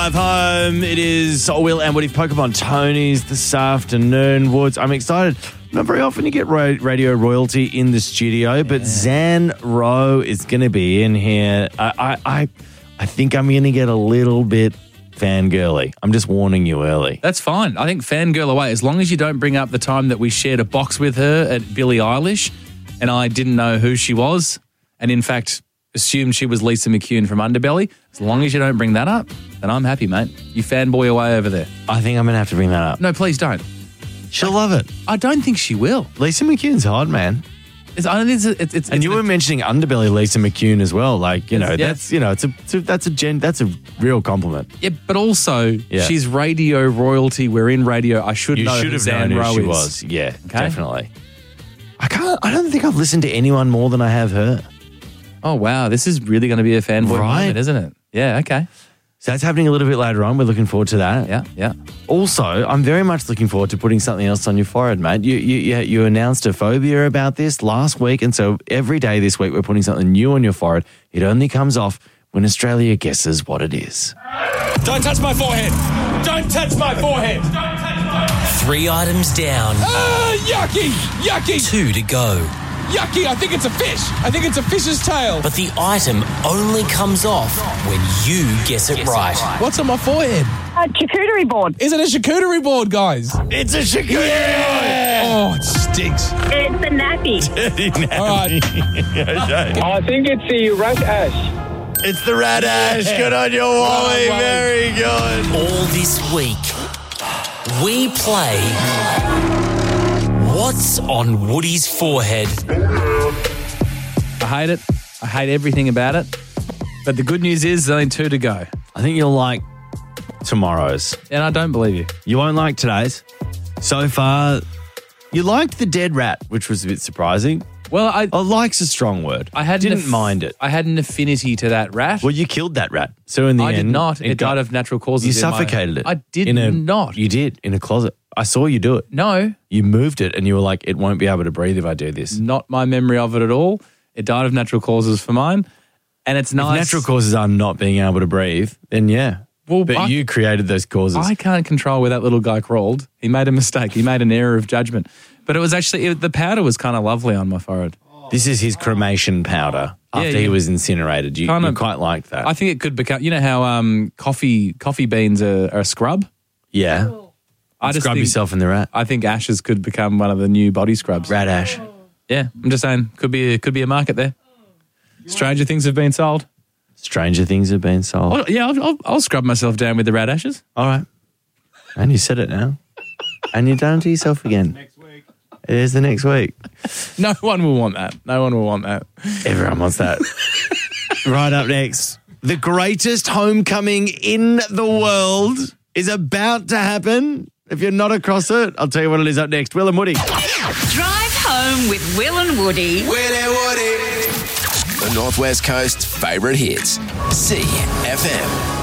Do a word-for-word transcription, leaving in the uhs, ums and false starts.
Drive home. It is Will and Woody Pokemon Tony's this afternoon. Woods, I'm excited. Not very often you get ra- radio royalty in the studio, but Zan Rowe is going to be in here. I, I, I, I think I'm going to get a little bit fangirly. I'm just warning you early. That's fine. I think fangirl away, as long as you don't bring up the time that we shared a box with her at Billie Eilish and I didn't know who she was and, in fact, assumed she was Lisa McCune from Underbelly. As long as you don't bring that up, then I'm happy, mate. You fanboy away over there. I think I'm going to have to bring that up. No, please don't. She'll love it. I don't think she will. Lisa McCune's hot, man. It's, I don't think it's, it's, it's, and it's, you were mentioning Underbelly Lisa McCune as well. Like, you know, yeah. that's, you know, it's a, it's a that's a gen, that's a real compliment. Yeah, but also Yeah. she's radio royalty. We're in radio. I should You know should who have Zan known Rowe who she is. was. Yeah, Okay. definitely. I can't. I don't think I've listened to anyone more than I have her. Oh, wow. This is really going to be a fanboy Right. moment, isn't it? Yeah, okay. So that's happening a little bit later on. We're looking forward to that. Yeah, yeah. Also, I'm very much looking forward to putting something else on your forehead, mate. You you you, you announced a phobia about this last week, and so every day this week we're putting something new on your forehead. It only comes off when Australia guesses what it is. Don't touch my forehead. Don't touch my forehead. Don't touch my forehead. Three items down, Ah, yucky, yucky, two to go. yucky. I think it's a fish. I think it's a fish's tail. But the item only comes off when you guess it right. What's on my forehead? A charcuterie board. Is it a charcuterie board, guys? It's a charcuterie Oh, it stinks. It's a nappy. All right. I think it's the rat ash. It's the rat ash. Good on you, Wally. Wally. Very good. All this week, we play What's on Woody's Forehead? I hate it. I hate everything about it. But the good news is there's only two to go. I think you'll like tomorrow's. And I don't believe you. You won't like today's. So far, you liked the dead rat, which was a bit surprising. Well, I Oh, like's a strong word. I had an didn't aff- mind it. I had an affinity to that rat. Well, you killed that rat. So in the I end, did not. It, got- died of natural causes. You in my- suffocated it. I did in a, not. You did in a closet. I saw you do it. No, You moved it, and you were like, "It won't be able to breathe if I do this." not my memory of it at all. It died of natural causes for mine. And it's nice. If natural causes are not being able to breathe, then yeah. Well, but I- you created those causes. I can't control where that little guy crawled. He made a mistake. He made an error of judgment. But it was actually, it, the powder was kind of lovely on my forehead. This is his cremation powder after yeah. he was incinerated. You, Kinda- you quite liked that. I think it could become, you know how um, coffee coffee beans are, are a scrub? yeah. I just Scrub think, yourself in the rat. I think ashes could become one of the new body scrubs. Rat ash. Yeah, I'm just saying, could be a, could be a market there. Stranger things have been sold. Stranger things have been sold. Well, yeah, I'll, I'll, I'll scrub myself down with the rat ashes. All right. And you said it now. And you've done it to yourself again. Next week. It is the next week. No one will want that. No one will want that. Everyone wants that. Right up next. The greatest homecoming in the world is about to happen. If you're not across it, I'll tell you what it is up next. Will and Woody. Drive home with Will and Woody. Will and Woody. The Northwest Coast's favourite hits. C F M.